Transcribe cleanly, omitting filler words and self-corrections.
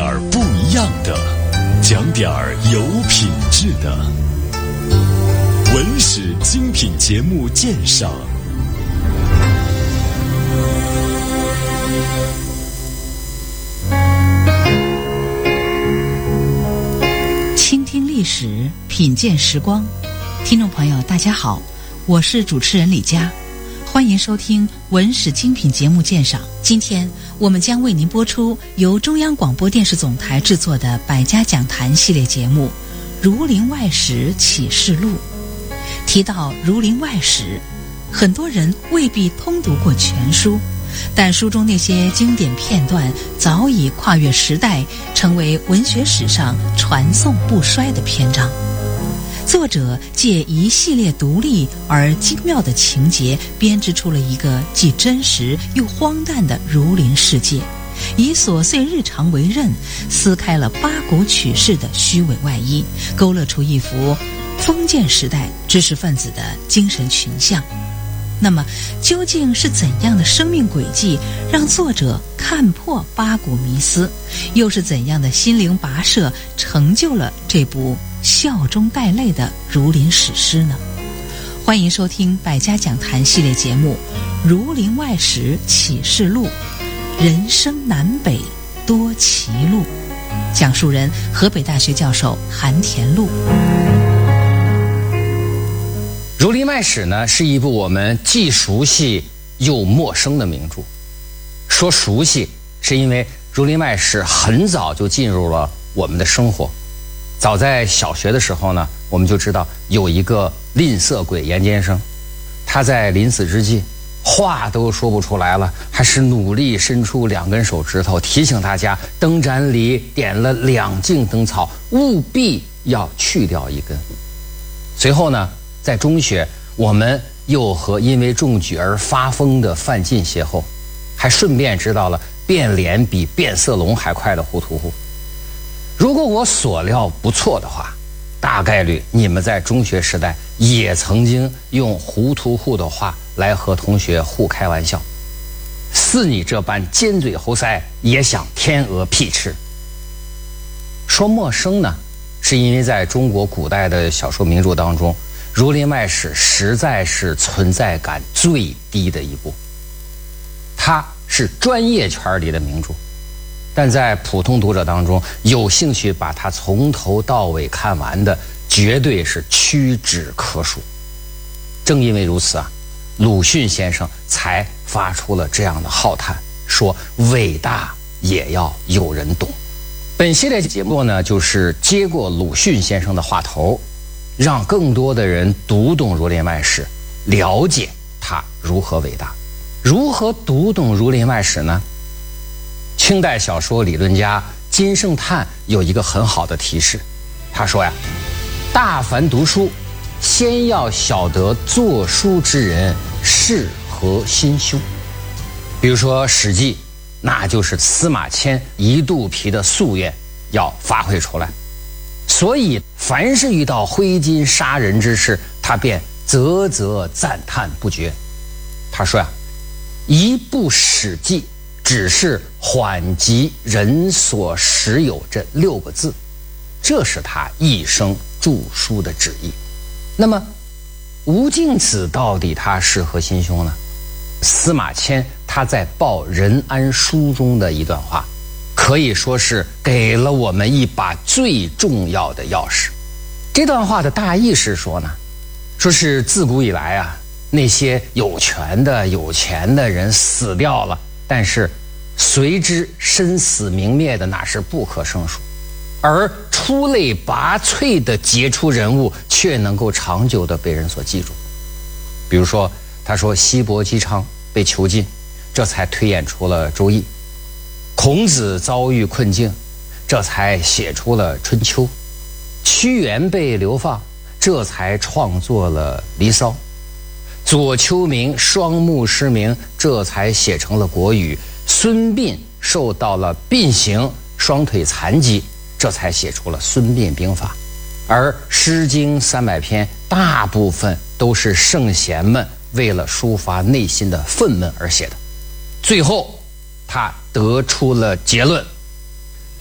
儿不一样的，讲点儿有品质的。文史精品节目鉴赏。 倾听历史，品鉴时光。听众朋友大家好，我是主持人李佳，欢迎收听文史精品节目鉴赏。今天我们将为您播出由中央广播电视总台制作的百家讲坛系列节目《儒林外史启示录》。提到儒林外史，很多人未必通读过全书，但书中那些经典片段早已跨越时代，成为文学史上传颂不衰的篇章。作者借一系列独立而精妙的情节，编织出了一个既真实又荒诞的儒林世界，以琐碎日常为刃，撕开了八股取士的虚伪外衣，勾勒出一幅封建时代知识分子的精神群像。那么究竟是怎样的生命轨迹让作者看破八股迷思，又是怎样的心灵跋涉成就了这部笑中带泪的儒林史诗呢？欢迎收听百家讲坛系列节目《儒林外史启示录》，人生南北多歧路。讲述人河北大学教授韩田禄。 《儒林外史》呢，是一部我们既熟悉又陌生的名著。说熟悉，是因为《儒林外史》很早就进入了我们的生活。早在小学的时候呢，我们就知道有一个吝啬鬼严监生，他在临死之际，话都说不出来了，还是努力伸出两根手指头，提醒大家灯盏里点了2茎灯草，务必要去掉一根。随后呢，在中学，我们又和因为中举而发疯的范进邂逅，还顺便知道了变脸比变色龙还快的胡屠户。如果我所料不错的话，大概率你们在中学时代也曾经用胡屠户的话来和同学互开玩笑，似你这般尖嘴猴腮，也想天鹅屁翅。说陌生呢，是因为在中国古代的小说名著当中，《儒林外史》实在是存在感最低的一部。它是专业圈里的名著，但在普通读者当中，有兴趣把它从头到尾看完的绝对是屈指可数。正因为如此啊，鲁迅先生才发出了这样的浩叹，说伟大也要有人懂。本系列节目呢，就是接过鲁迅先生的话头，让更多的人读懂《儒林外史》，了解它如何伟大。如何读懂《儒林外史》呢？清代小说理论家金圣叹有一个很好的提示，他说呀，大凡读书，先要晓得作书之人是何心胸。比如说《史记》，那就是司马迁一肚皮的夙愿要发挥出来，所以凡是遇到挥金杀人之事，他便啧啧赞叹不绝。他说呀，一部《史记》只是缓急人所时有这6个字，这是他一生著书的旨意。那么吴敬梓到底他是何心胸呢？司马迁他在报任安书中的一段话，可以说是给了我们一把最重要的钥匙。这段话的大意是说呢，说是自古以来啊，那些有权的有钱的人死掉了，但是随之身死名灭的那是不可胜数，而出类拔萃的杰出人物却能够长久地被人所记住。比如说他说西伯姬昌被囚禁，这才推演出了《周易》；孔子遭遇困境，这才写出了《春秋》；屈原被流放，这才创作了《离骚》；左丘明双目失明，这才写成了《国语》；孙膑受到了膑刑，双腿残疾，这才写出了《孙膑兵法》。而《诗经》300篇，大部分都是圣贤们为了抒发内心的愤懑而写的。最后他得出了结论，